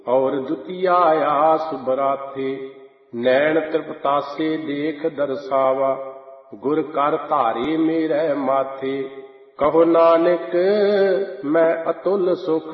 और द्वितीया आस बराथे। नैन तृपतासे देख दर्शावा, गुर कर धारे मेरे माथे। कहो नानक मैं अतुल सुख